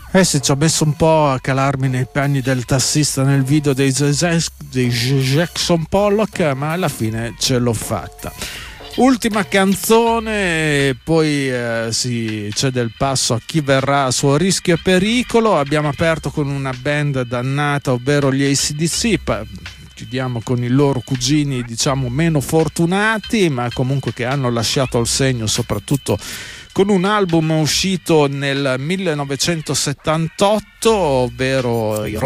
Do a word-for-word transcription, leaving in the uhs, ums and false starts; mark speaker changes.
Speaker 1: Eh sì, ci ho messo un po' a calarmi nei panni del tassista nel video dei, dei Jackson Pollock, ma alla fine ce l'ho fatta. Ultima canzone, poi eh, si cede il passo a chi verrà a suo rischio e pericolo. Abbiamo aperto con una band dannata, ovvero gli A C D C. Chiudiamo con i loro cugini, diciamo meno fortunati, ma comunque che hanno lasciato il segno, soprattutto con un album uscito nel millenovecentosettantotto, ovvero i